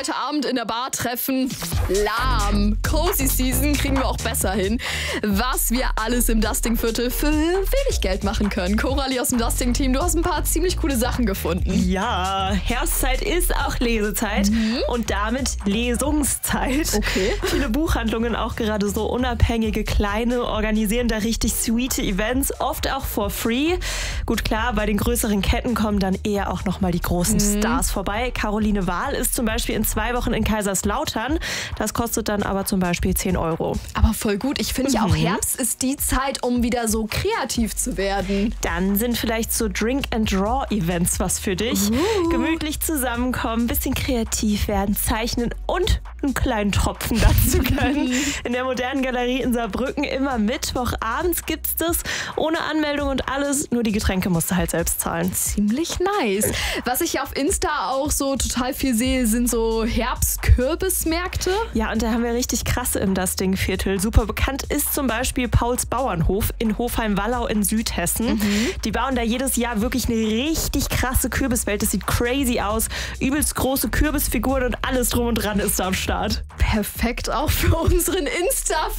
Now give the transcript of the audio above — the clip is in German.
heute Abend in der Bar treffen. Lahm. Cozy Season kriegen wir auch besser hin. Was wir alles im Dusting-Viertel für wenig Geld machen können. Coralie aus dem Dusting-Team, du hast ein paar ziemlich coole Sachen gefunden. Ja, Herbstzeit ist auch Lesezeit und damit Lesungszeit. Okay. Viele Buchhandlungen, auch gerade so unabhängige kleine, organisieren da richtig sweete Events, oft auch for free. Gut, klar, bei den größeren Ketten kommen dann eher auch nochmal die großen Stars vorbei. Caroline Wahl ist zum Beispiel in 2 Wochen in Kaiserslautern. Das kostet dann aber zum Beispiel 10 €. Aber voll gut. Ich finde ja auch, Herbst ist die Zeit, um wieder so kreativ zu werden. Dann sind vielleicht so Drink-and-Draw-Events was für dich. Gemütlich zusammenkommen, bisschen kreativ werden, zeichnen und einen kleinen Tropfen dazu können. In der Modernen Galerie in Saarbrücken immer Mittwochabends gibt's das. Ohne Anmeldung und alles, nur die Getränke musst du halt selbst zahlen. Ziemlich nice. Was ich auf Insta auch so total viel sehe, sind so Herbst-Kürbismärkte. Ja, und da haben wir richtig krasse im Dusting-Viertel. Super bekannt ist zum Beispiel Pauls Bauernhof in Hofheim-Wallau in Südhessen. Die bauen da jedes Jahr wirklich eine richtig krasse Kürbiswelt. Das sieht crazy aus. Übelst große Kürbisfiguren und alles drum und dran ist da am Start. Perfekt auch für unseren Insta-Feed.